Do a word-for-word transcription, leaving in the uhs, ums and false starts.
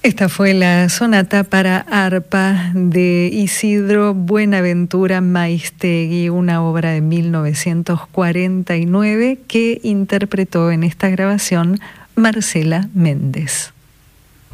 Esta fue la sonata para arpa de Isidro Buenaventura Maiztegui, una obra de mil novecientos cuarenta y nueve que interpretó en esta grabación Marcela Méndez.